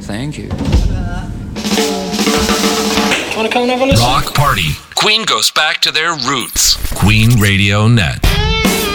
Thank you. Want to come and have a listen? Rock Party. Queen goes back to their roots. Queen Radio Net.